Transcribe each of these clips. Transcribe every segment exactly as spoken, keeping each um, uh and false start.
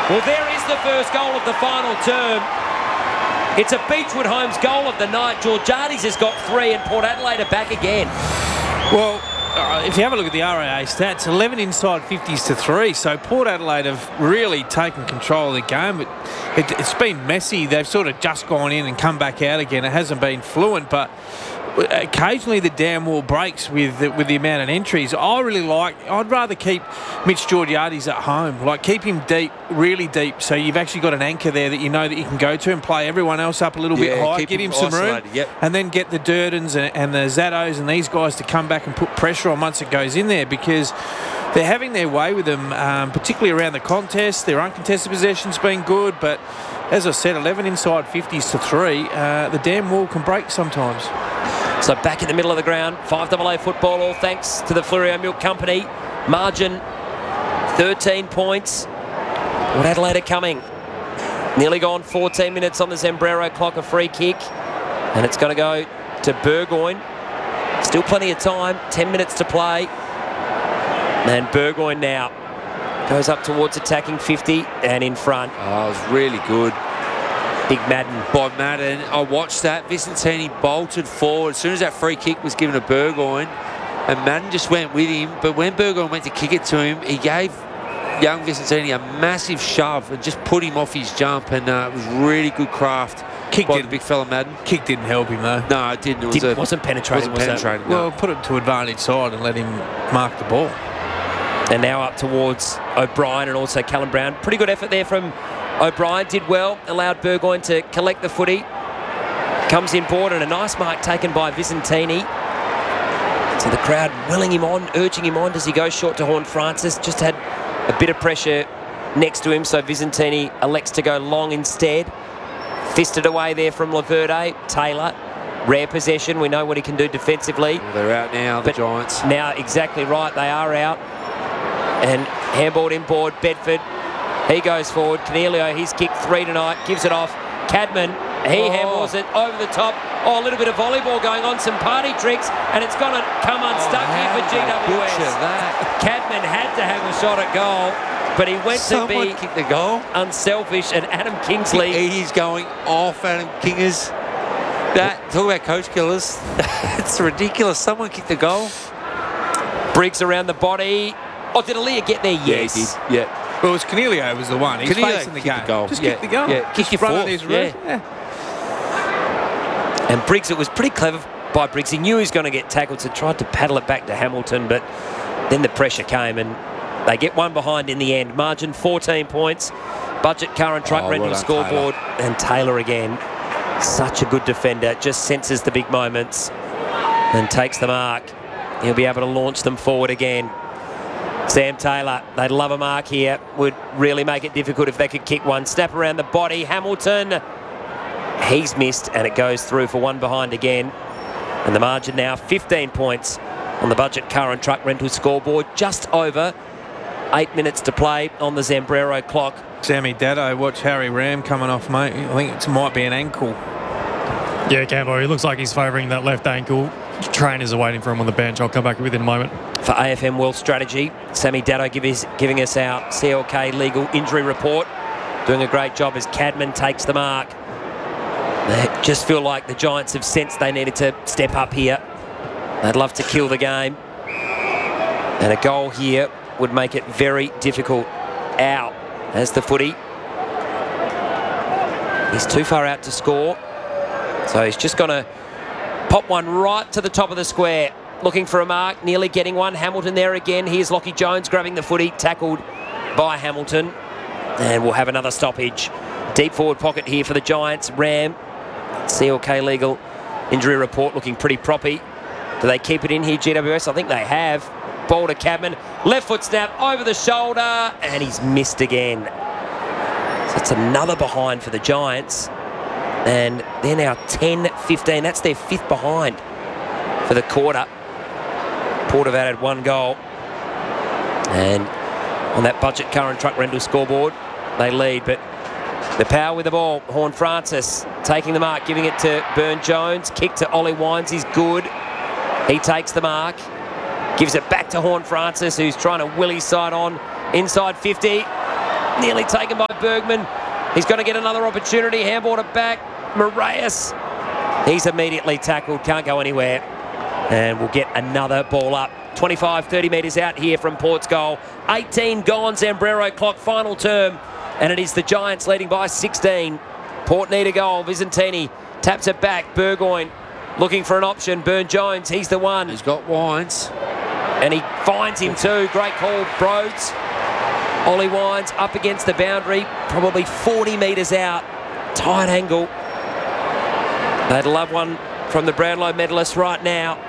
Well, there is the first goal of the final term. It's a Beechwood Homes goal of the night. Georgiades has got three and Port Adelaide are back again. Well, uh, if you have a look at the R A A stats, eleven inside fifties to three. So Port Adelaide have really taken control of the game. It, it, it's been messy. They've sort of just gone in and come back out again. It hasn't been fluent, but occasionally the dam wall breaks with the, with the amount of entries. I really like, I'd rather keep Mitch Georgiades at home. Like, keep him deep, really deep, so you've actually got an anchor there that you know that you can go to and play everyone else up a little yeah, bit high, give him, him some isolated, room, yep. and then get the Durdens and, and the Zados and these guys to come back and put pressure on once it goes in there, because they're having their way with them, um, particularly around the contest. Their uncontested possession's been good, but as I said, eleven inside fifties to three. Uh, the damn wall can break sometimes. So back in the middle of the ground, five A A football, all thanks to the Fleurieu Milk Company. Margin, thirteen points. Port Adelaide are coming. Nearly gone fourteen minutes on the Zambrero clock, a free kick. And it's going to go to Burgoyne. Still plenty of time, ten minutes to play. And Burgoyne now goes up towards attacking fifty and in front. Oh, it was really good. Big Madden. By Madden. I watched that. Vicentini bolted forward as soon as that free kick was given to Burgoyne, and Madden just went with him. But when Burgoyne went to kick it to him, he gave young Vicentini a massive shove and just put him off his jump, and uh, it was really good craft Kick by did, the big fella Madden. Kick didn't help him though. No, it didn't. It was Did, a, wasn't penetrating, wasn't was penetrating. it? No. Well, put it to advantage side and let him mark the ball. And now up towards O'Brien and also Callum Brown. Pretty good effort there from O'Brien. Did well, allowed Burgoyne to collect the footy. Comes in board and a nice mark taken by Vicentini. So the crowd willing him on, urging him on. Does he go short to Horn Francis? Just had a bit of pressure next to him, so Vicentini elects to go long instead. Fisted away there from Laverde. Taylor, rare possession. We know what he can do defensively. Well, they're out now, the But Giants. Now, exactly right, they are out. And handballed inboard, Bedford. He goes forward. Cornelio, he's kicked three tonight, gives it off. Cadman, he Oh. handballs it over the top. Oh, a little bit of volleyball going on, some party tricks, and it's going to come unstuck Oh, here for G W S. butcher that. Cadman had to have a shot at goal, but he went Someone to be kicked the goal. unselfish, and Adam Kingsley. He's going off, Adam Kingers. That, talk about coach killers. It's ridiculous. Someone kicked the goal. Briggs around the body. Oh, did Aaliyah get there? Yes. Yeah, he did. Yeah. Well, it was Cornelio was the one. He's Cornelio facing the kicked game. the goal. Just Yeah, kick the goal. yeah, kick Just your run on fourth, his route. yeah. And Briggs, it was pretty clever by Briggs. He knew he was going to get tackled, so tried to paddle it back to Hamilton, but then the pressure came and they get one behind in the end. Margin fourteen points. Budget car and truck Oh, rental well done, scoreboard. And Taylor again. Such a good defender. Just senses the big moments and takes the mark. He'll be able to launch them forward again. Sam Taylor, they'd love a mark here. Would really make it difficult if they could kick one. Snap around the body. Hamilton. He's missed and it goes through for one behind again. And the margin now fifteen points on the Budget car and truck rental scoreboard. Just over eight minutes to play on the Zambrero clock. Sammy Dado, watch Harry Ram coming off, mate. I think it might be an ankle. Yeah, Cambo, he looks like he's favouring that left ankle. Trainers are waiting for him on the bench. I'll come back with it in a moment. For A F M Wealth Strategy, Sammy Dado give his, giving us our C L K legal injury report. Doing a great job as Cadman takes the mark. They just feel like the Giants have sensed they needed to step up here. They'd love to kill the game. And a goal here would make it very difficult. Out as the footy. He's too far out to score. So he's just going to pop one right to the top of the square. Looking for a mark, nearly getting one. Hamilton there again. Here's Lockie Jones grabbing the footy, tackled by Hamilton. And we'll have another stoppage. Deep forward pocket here for the Giants. Ram, C L K legal injury report looking pretty proppy. Do they keep it in here, G W S? I think they have. Ball to Cadman. Left foot snap over the shoulder. And he's missed again. So it's another behind for the Giants. And they're now ten fifteen. That's their fifth behind for the quarter. Port have added one goal. And on that Budget car and truck rental scoreboard, they lead. But the power with the ball. Horn Francis taking the mark, giving it to Burn Jones. Kick to Ollie Wines is good. He takes the mark. Gives it back to Horn Francis, who's trying to will his side on. Inside fifty. nearly taken by Bergman. He's going to get another opportunity. Handball it back. Moraes. He's immediately tackled. Can't go anywhere. And we'll get another ball up. twenty-five, thirty metres out here from Port's goal. eighteen gone, Zambrero clock, final term. And it is the Giants leading by sixteen. Port need a goal. Visentini taps it back. Burgoyne looking for an option. Burn-Jones, he's the one. He's got Wines. And he finds him too. Great call, Broads. Ollie Wines up against the boundary, probably forty metres out. Tight angle. They'd love one from the Brownlow medalist right now.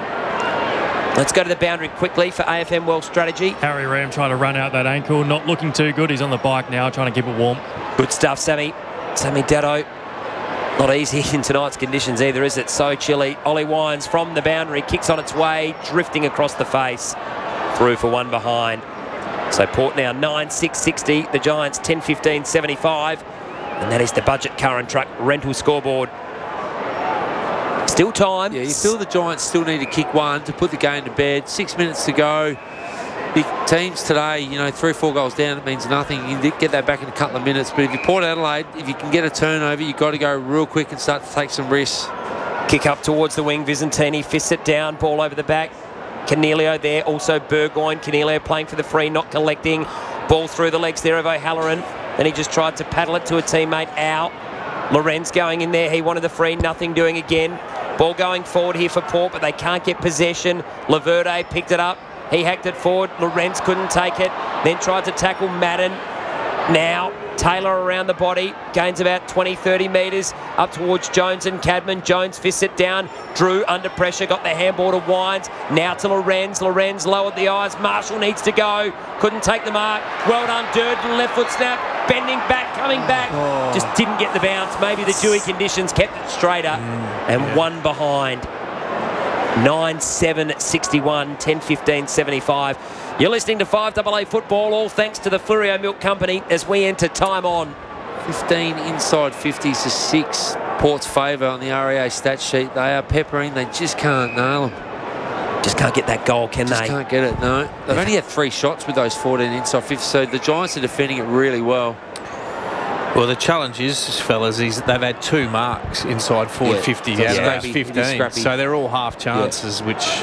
Let's go to the boundary quickly for A F M World Strategy. Harry Ram trying to run out that ankle, not looking too good. He's on the bike now, trying to keep it warm. Good stuff, Sammy. Sammy Datto. Not easy in tonight's conditions either, is it? So chilly. Ollie Wines from the boundary, kicks on its way, drifting across the face. Through for one behind. So Port now nine six sixty. The Giants ten fifteen seventy-five. And that is the Budget Car and Truck rental scoreboard. Still time. Yeah, you feel the Giants still need to kick one to put the game to bed. Six minutes to go. Big teams today, you know, three or four goals down, it means nothing. You can get that back in a couple of minutes. But if you're Port Adelaide, if you can get a turnover, you've got to go real quick and start to take some risks. Kick up towards the wing. Visentini fists it down. Ball over the back. Canelio there. Also Burgoyne. Canelio playing for the free, not collecting. Ball through the legs there of O'Halloran. Then he just tried to paddle it to a teammate out. Lorenz going in there. He wanted the free. Nothing doing again. Ball going forward here for Port, but they can't get possession. Laverde picked it up. He hacked it forward. Lorenz couldn't take it. Then tried to tackle Madden. Now Taylor around the body. Gains about twenty, thirty metres. Up towards Jones and Cadman. Jones fists it down. Drew under pressure. Got the handball to Wines. Now to Lorenz. Lorenz lowered the eyes. Marshall needs to go. Couldn't take the mark. Well done, Durden. Left foot snap. Bending back, coming back. Oh. Just didn't get the bounce. Maybe the dewy conditions kept it straighter. Mm, and yeah. One behind. nine seven sixty-one, ten fifteen seventy-five. You're listening to five A A Football, all thanks to the Flurio Milk Company as we enter time on. fifteen inside fifties to six. Port's favour on the R A A stat sheet. They are peppering. They just can't nail them. Just can't get that goal, can just they? Just can't get it, no. They've only had three shots with those fourteen inside fifties, so the Giants are defending it really well. Well, the challenge is, fellas, is they've had two marks inside forward yeah. fifty So out yeah. of those fifteen, scrappy. so they're all half chances, yeah. which...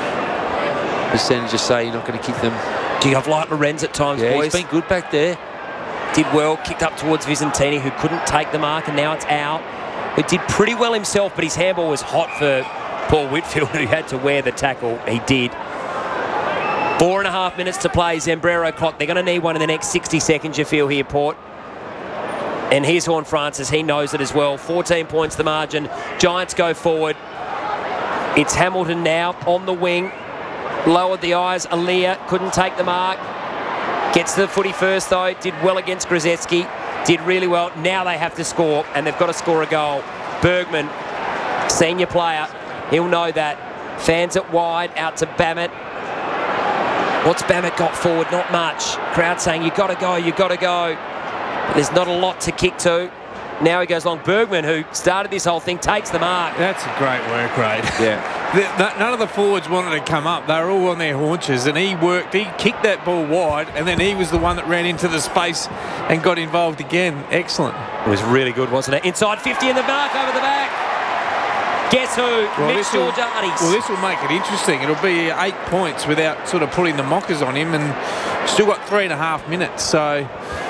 Percentages say you're not going to kick them. Do you have light Lorenz at times, yeah, boys? He's been good back there. Did well, kicked up towards Visentini, who couldn't take the mark, and now it's out. Who did pretty well himself, but his handball was hot for Paul Whitfield, who had to wear the tackle. He did. Four and a half minutes to play, Zambrero clock. They're going to need one in the next sixty seconds, you feel here, Port. And here's Horn Francis. He knows it as well. fourteen points the margin. Giants go forward. It's Hamilton now on the wing. Lowered the eyes. Aaliyah couldn't take the mark. Gets to the footy first, though. Did well against Grzeski. Did really well. Now they have to score, and they've got to score a goal. Bergman, senior player. He'll know that. Fans it wide. Out to Bammett. What's Bammett got forward? Not much. Crowd saying, you got to go, you got to go. But there's not a lot to kick to. Now he goes along. Bergman, who started this whole thing, takes the mark. That's a great work rate. Yeah. the, the, none of the forwards wanted to come up. They were all on their haunches, and he worked. He kicked that ball wide, and then he was the one that ran into the space and got involved again. Excellent. It was really good, wasn't it? Inside fifty in the mark, over the back. Guess who? Well, Mitch Georgiades. Well, this will make it interesting. It'll be eight points without sort of putting the mockers on him, and still got three and a half minutes. So...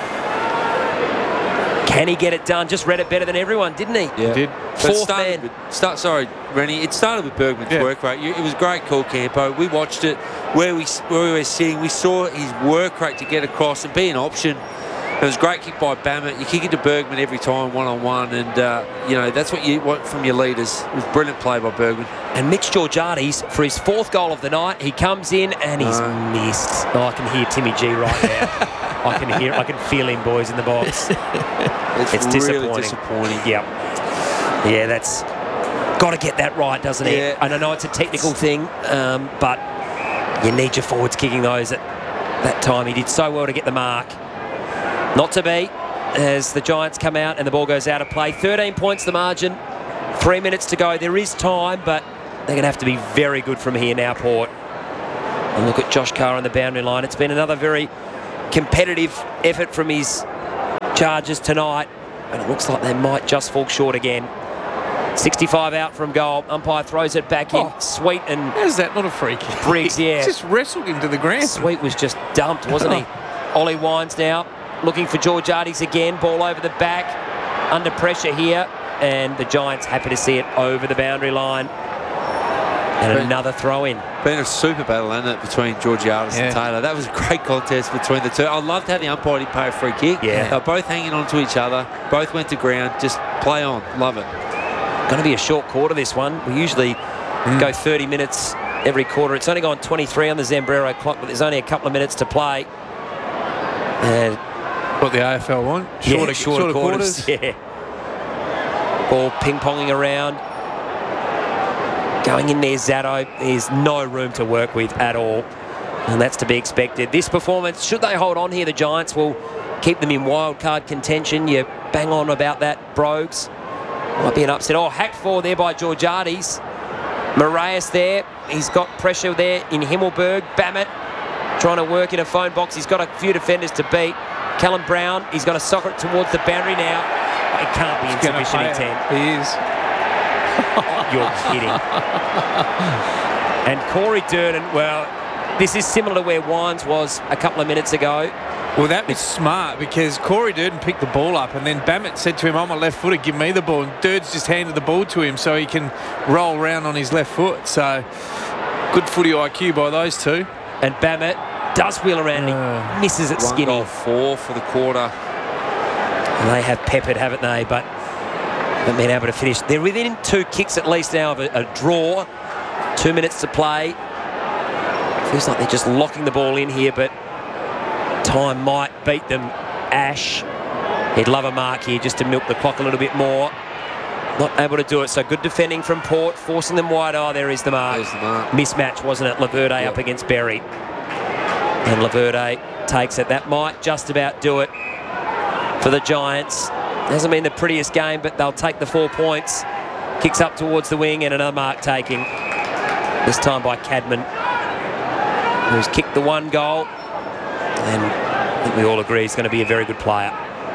Can he get it done? Just read it better than everyone, didn't he? Yeah. He did. Fourth man. With, start, sorry, Rennie. It started with Bergman's yeah. work rate. It was great call, Campo. We watched it where we where we were sitting. We saw his work rate to get across and be an option. It was a great kick by Bammett. You kick it to Bergman every time, one-on-one, and, uh, you know, that's what you want from your leaders. It was brilliant play by Bergman. And Mitch Georgiades, for his fourth goal of the night, he comes in and he's No. missed. Oh, I can hear Timmy G right now. I can hear, I can feel him, boys, in the box. It's, It's really disappointing. disappointing. Yep. Yeah, that's got to get that right, doesn't it? Yeah. And I know it's a technical thing, um, but you need your forwards kicking those at that time. He did so well to get the mark. Not to be, as the Giants come out and the ball goes out of play. thirteen points the margin. Three minutes to go. There is time, but they're going to have to be very good from here now, Port. And look at Josh Carr on the boundary line. It's been another very competitive effort from his charges tonight, and it looks like they might just fall short again. sixty-five out from goal. Umpire throws it back in. Oh. Sweet and How's that not a free kick? Briggs, yeah. Just wrestled him to the ground. Sweet was just dumped, wasn't he? Ollie Wines now looking for Georgiades again. Ball over the back. Under pressure here. And the Giants happy to see it over the boundary line. And But- another throw in. Been a super battle, hasn't it, between Georgiades Yeah. and Taylor. That was a great contest between the two. I loved how the umpire didn't pay a free kick. Yeah. They're both hanging on to each other. Both went to ground. Just play on. Love it. Going to be a short quarter, this one. We usually go thirty minutes every quarter. It's only gone twenty-three on the Zambrero clock, but there's only a couple of minutes to play. And What the A F L want? yeah, Shorter, shorter, shorter quarters. quarters. Yeah. Ball ping-ponging around. Going in there, Zato. There's no room to work with at all. And that's to be expected. This performance, should they hold on here, the Giants will keep them in wild card contention. You bang on about that, Brogues. Might be an upset. Oh, hacked for there by Georgiades. Moraes there. He's got pressure there in Himmelberg. Bammett trying to work in a phone box. He's got a few defenders to beat. Callum Brown, he's got to sock it towards the boundary now. It can't be He's gonna insufficient pay it. intent. He is. You're kidding. And Corey Durden, well, this is similar to where Wines was a couple of minutes ago. Well, that was smart because Corey Durden picked the ball up and then Bammett said to him, I'm a left footer, give me the ball. And Durd's just handed the ball to him so he can roll around on his left foot. So, good footy I Q by those two. And Bammett does wheel around and Uh, he misses it One skinny. goal four for the quarter. And they have peppered, haven't they? But haven't been able to finish. They're within two kicks at least now of a, a draw. Two minutes to play. Feels like they're just locking the ball in here, but time might beat them. Ash, he'd love a mark here just to milk the clock a little bit more. Not able to do it, so good defending from Port, forcing them wide. Oh, there is the mark. There's the mark. Mismatch, wasn't it? Laverde Yep. up against Berry. And Laverde takes it. That might just about do it for the Giants. Hasn't been the prettiest game, but they'll take the four points. Kicks up towards the wing and another mark taking. This time by Cadman, who's kicked the one goal. And I think we all agree he's going to be a very good player.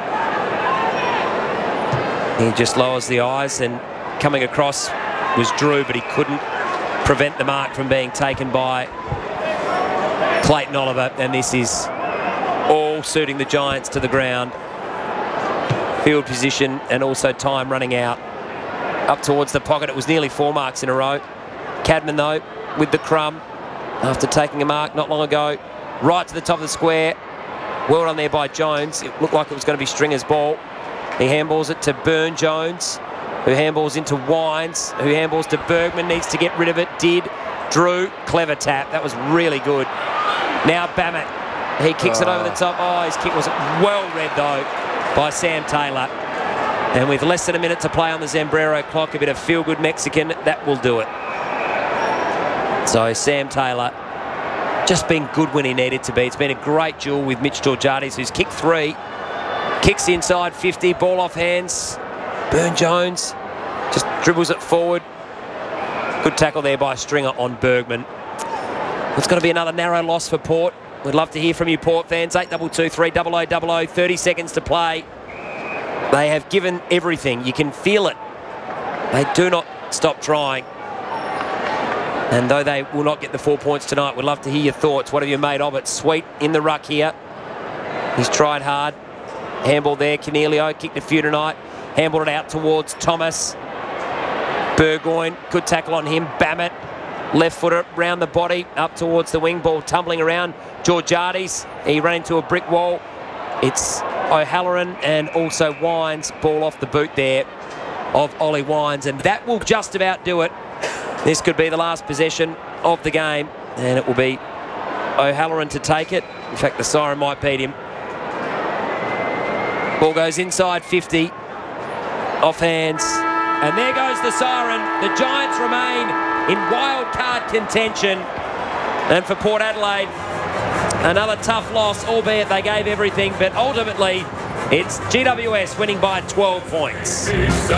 He just lowers the eyes, and coming across was Drew, but he couldn't prevent the mark from being taken by Clayton Oliver. And this is all suiting the Giants to the ground. Field position and also time running out. Up towards the pocket, it was nearly four marks in a row. Cadman, though, with the crumb after taking a mark not long ago. Right to the top of the square. Well done there by Jones. It looked like it was going to be Stringer's ball. He handballs it to Burn Jones, who handballs into Wines, who handballs to Bergman, needs to get rid of it. Did. Drew, clever tap. That was really good. Now Bammett. He kicks it over the top. Oh, his kick was well read, though, by Sam Taylor. And with less than a minute to play on the Zambrero clock, a bit of feel-good Mexican, that will do it. So Sam Taylor just been good when he needed to be. It's been a great duel with Mitch Georgiades, who's kicked three. Kicks inside fifty, ball off hands. Burn Jones just dribbles it forward. Good tackle there by Stringer on Bergman. It's going to be another narrow loss for Port. We'd love to hear from you, Port fans. eight two two three double oh double oh, thirty seconds to play. They have given everything. You can feel it. They do not stop trying. And though they will not get the four points tonight, we'd love to hear your thoughts. What have you made of it? Sweet in the ruck here. He's tried hard. Handball there. Cornelio kicked a few tonight. Handballed it out towards Thomas. Burgoyne, good tackle on him. Bammett, left footer round the body, up towards the wing. Ball tumbling around. Georgiades, he ran into a brick wall. It's O'Halloran and also Wines. Ball off the boot there of Ollie Wines. And that will just about do it. This could be the last possession of the game. And it will be O'Halloran to take it. In fact, the siren might beat him. Ball goes inside fifty. Off hands. And there goes the siren. The Giants remain in wild card contention. And for Port Adelaide, another tough loss, albeit they gave everything. But ultimately, it's G W S winning by twelve points.